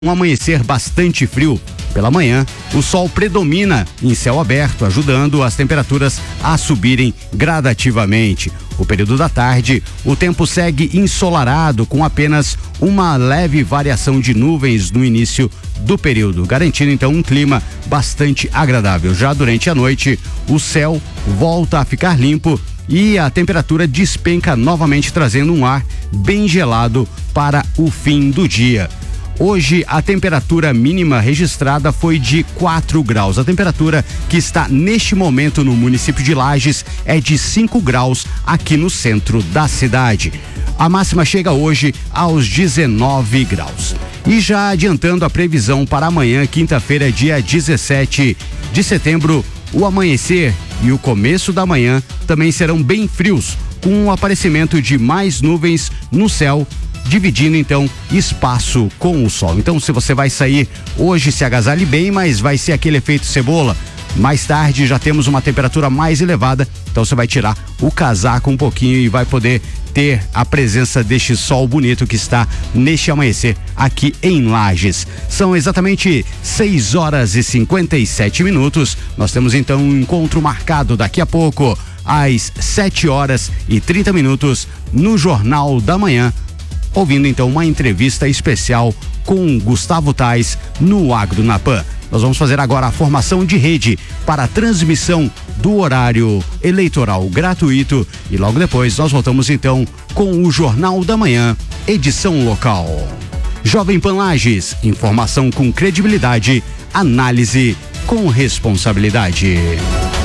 Um amanhecer bastante frio. Pela manhã, o sol predomina em céu aberto, ajudando as temperaturas a subirem gradativamente. O período da tarde, o tempo segue ensolarado, com apenas uma leve variação de nuvens no início do período, garantindo então um clima bastante agradável. Já durante a noite, o céu volta a ficar limpo e a temperatura despenca novamente, trazendo um ar bem gelado para o fim do dia. Hoje, a temperatura mínima registrada foi de 4 graus. A temperatura que está neste momento no município de Lages é de 5 graus aqui no centro da cidade. A máxima chega hoje aos 19 graus. E já adiantando a previsão para amanhã, quinta-feira, dia 17 de setembro, o amanhecer e o começo da manhã também serão bem frios, com o aparecimento de mais nuvens no céu, dividindo então espaço com o sol. Então, se você vai sair hoje, se agasalhe bem, mas vai ser aquele efeito cebola. Mais tarde já temos uma temperatura mais elevada, então você vai tirar o casaco um pouquinho e vai poder ter a presença deste sol bonito que está neste amanhecer aqui em Lages. São exatamente 6 horas e 57 minutos. Nós temos então um encontro marcado daqui a pouco, às 7 horas e 30 minutos, no Jornal da Manhã, ouvindo então uma entrevista especial com Gustavo Tais no Agro na Pan. Nós vamos fazer agora a formação de rede para a transmissão do horário eleitoral gratuito e logo depois nós voltamos então com o Jornal da Manhã, edição local. Jovem Pan Lages, informação com credibilidade, análise com responsabilidade.